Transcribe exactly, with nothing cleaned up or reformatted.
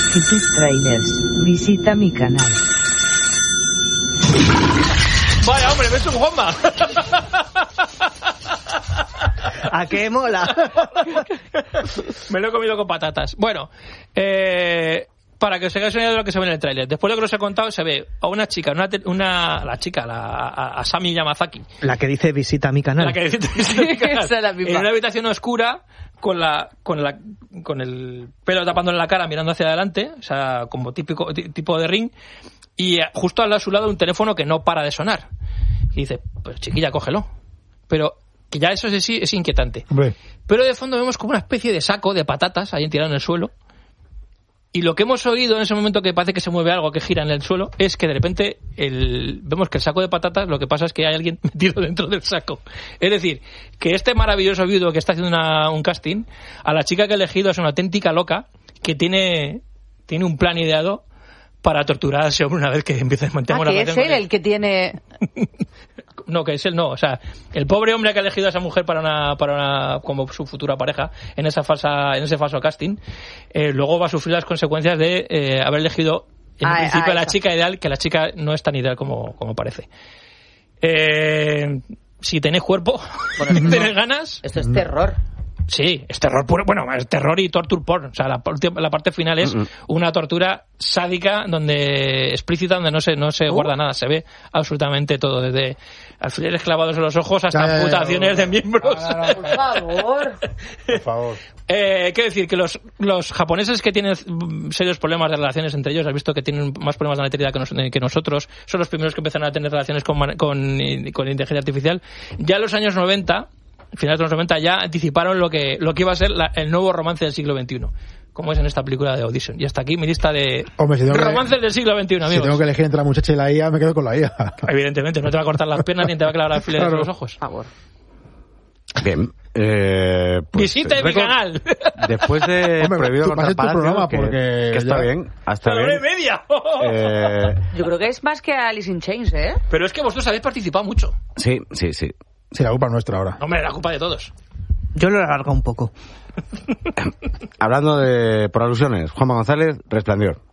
Skipit Trailers. Visita mi canal. Vaya, hombre, ves un Juanma. ¿A qué mola? Me lo he comido con patatas. Bueno, eh, para que os hagáis una idea de lo que se ve en el tráiler. Después de lo que os he contado, se ve a una chica, una, una la chica, la, a, a Sami Yamazaki. La que dice visita mi canal. La que dice visita mi canal. Esa es la misma. En una habitación oscura, con la, con la, con el pelo tapándole la cara, mirando hacia adelante, o sea, como típico tipo de Ring, y justo a su lado un teléfono que no para de sonar. Y dice, pues chiquilla, cógelo. Pero que ya eso es, es inquietante. Hombre. Pero de fondo vemos como una especie de saco de patatas ahí tirado en el suelo. Y lo que hemos oído en ese momento, que parece que se mueve algo, que gira en el suelo, es que de repente el, vemos que el saco de patatas, lo que pasa es que hay alguien metido dentro del saco. Es decir, que este maravilloso viudo que está haciendo una, un casting, a la chica que ha elegido es una auténtica loca que tiene, tiene un plan ideado para torturar a ese hombre una vez que empieza a mantener Ah, una que es él el que tiene... No, que es él no, o sea, el pobre hombre que ha elegido a esa mujer para una, para una, como su futura pareja, en esa falsa, en ese falso casting, eh, luego va a sufrir las consecuencias de eh, haber elegido en Ah, principio ah, la eso. chica ideal, que la chica no es tan ideal como, como parece. Eh, si tenéis cuerpo, Bueno, si no. tenéis ganas, Esto es terror. sí, es terror puro, bueno, es terror y torture porn, o sea, la, parte- la parte final es Mm-mm. una tortura sádica, donde explícita, donde no se no se Uh. guarda nada, se ve absolutamente todo, desde alfileres clavados en los ojos hasta Ya, ya, ya, amputaciones ya. de miembros. Por favor. Por favor. Eh, quiero decir que los, los japoneses que tienen mm, serios problemas de relaciones entre ellos, has visto que tienen más problemas de natalidad que, nos- que nosotros, son los primeros que empezaron a tener relaciones con, man- con, con inteligencia artificial. Ya en los años noventa, finales de los noventa, ya anticiparon lo que, lo que iba a ser la- el nuevo romance del siglo veintiuno, como es en esta película de Audition. Y hasta aquí mi lista de Hombre, si tengo que- romances del siglo veintiuno, Si amigos. tengo que elegir entre la muchacha y la I A, me quedo con la I A. Evidentemente, no te va a cortar las piernas ni te va a clavar alfileres Claro. en los ojos. Por favor. Bien. Eh, pues, Visite mi récord- canal. Después de Hombre, Prohibido tú contra pases tu Palacio, programa, que, porque que está ya- bien, hasta ¡A la hora y bien. media! Eh, Yo creo que es más que Alice in Chains, ¿eh? Pero es que vosotros habéis participado mucho. sí, sí, sí. Sí, la culpa es nuestra ahora. Hombre, la culpa de todos. Yo lo alargo un poco. Hablando de por alusiones, Juanma González, Resplandor.